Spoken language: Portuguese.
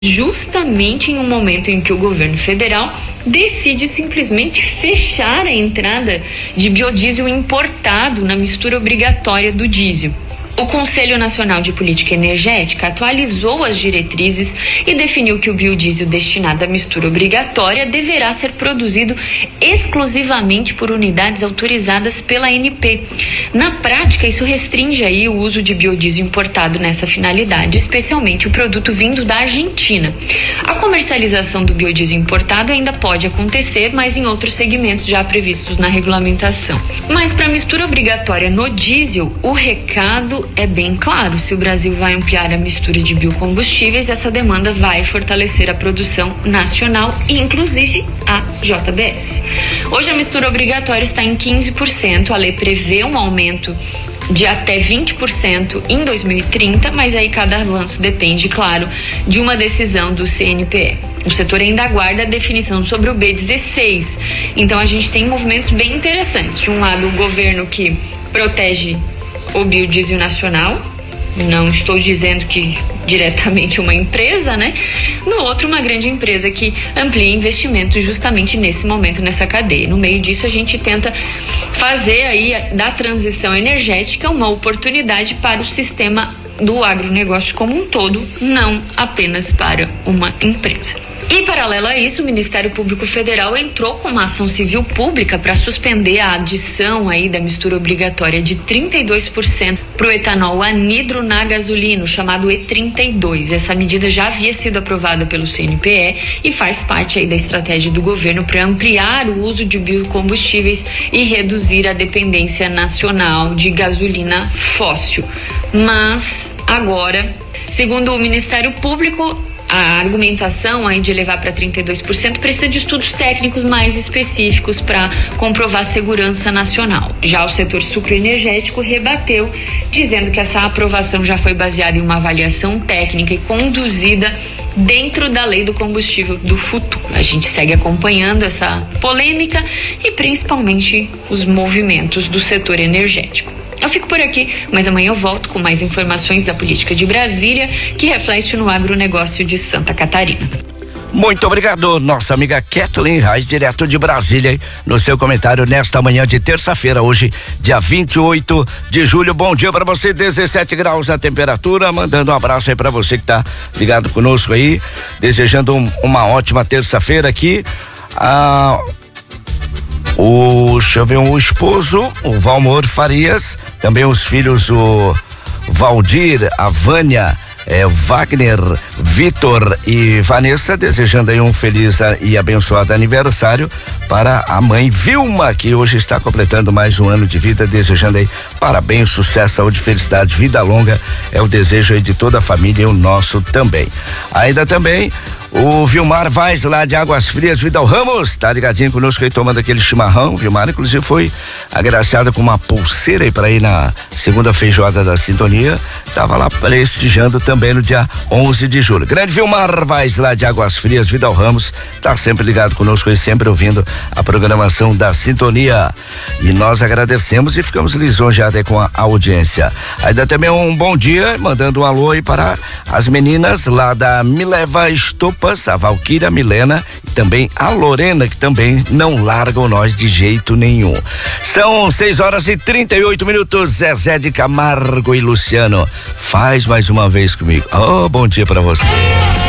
justamente em um momento em que o governo federal decide simplesmente fechar a entrada de biodiesel importado na mistura obrigatória do diesel. O Conselho Nacional de Política Energética atualizou as diretrizes e definiu que o biodiesel destinado à mistura obrigatória deverá ser produzido exclusivamente por unidades autorizadas pela ANP. Na prática, isso restringe aí o uso de biodiesel importado nessa finalidade, especialmente o produto vindo da Argentina. A comercialização do biodiesel importado ainda pode acontecer, mas em outros segmentos já previstos na regulamentação. Mas para a mistura obrigatória no diesel, o recado é bem claro: se o Brasil vai ampliar a mistura de biocombustíveis, essa demanda vai fortalecer a produção nacional, inclusive a JBS. Hoje a mistura obrigatória está em 15%, a lei prevê um aumento de até 20% em 2030, mas aí cada avanço depende, claro, de uma decisão do CNPE. O setor ainda aguarda a definição sobre o B16. Então a gente tem movimentos bem interessantes. De um lado, o governo que protege o biodiesel nacional, não estou dizendo que diretamente uma empresa, né? No outro, uma grande empresa que amplia investimentos justamente nesse momento, nessa cadeia. No meio disso, a gente tenta fazer aí da transição energética uma oportunidade para o sistema do agronegócio como um todo, não apenas para uma empresa. Em paralelo a isso, o Ministério Público Federal entrou com uma ação civil pública para suspender a adição aí da mistura obrigatória de 32% para o etanol anidro na gasolina, chamado E32. Essa medida já havia sido aprovada pelo CNPE e faz parte aí da estratégia do governo para ampliar o uso de biocombustíveis e reduzir a dependência nacional de gasolina fóssil. Mas agora, segundo o Ministério Público, a argumentação aí de levar para 32% precisa de estudos técnicos mais específicos para comprovar segurança nacional. Já o setor sucroenergético rebateu, dizendo que essa aprovação já foi baseada em uma avaliação técnica e conduzida dentro da lei do combustível do futuro. A gente segue acompanhando essa polêmica e principalmente os movimentos do setor energético. Eu fico por aqui, mas amanhã eu volto com mais informações da política de Brasília, que reflete no agronegócio de Santa Catarina. Muito obrigado, nossa amiga Kathleen Reis, direto de Brasília, no seu comentário nesta manhã de terça-feira, hoje, dia 28 de julho. Bom dia para você, 17 graus a temperatura, mandando um abraço aí para você que tá ligado conosco aí, desejando uma ótima terça-feira aqui. Deixa eu ver, o esposo, o Valmor Farias, também os filhos, o Valdir, a Vânia, Wagner, Vitor e Vanessa, desejando aí um feliz e abençoado aniversário para a mãe Vilma, que hoje está completando mais um ano de vida, desejando aí parabéns, sucesso, saúde, felicidade, vida longa, é o desejo aí de toda a família e o nosso também. Ainda também o Vilmar Vaz, lá de Águas Frias, Vidal Ramos, tá ligadinho conosco aí tomando aquele chimarrão. Vilmar, inclusive, foi agraciado com uma pulseira aí para ir na segunda feijoada da Sintonia. Tava lá prestigiando também no dia 11 de julho. Grande Vilmar Vaz, lá de Águas Frias, Vidal Ramos, tá sempre ligado conosco e sempre ouvindo a programação da Sintonia. E nós agradecemos e ficamos lisonjeados aí com a audiência. Ainda também um bom dia, mandando um alô aí para as meninas lá da Mileva Estopa, a Valquíria, a Milena e também a Lorena, que também não largam nós de jeito nenhum. São 6h38, Zezé de Camargo e Luciano. Faz mais uma vez comigo. Oh, bom dia pra você.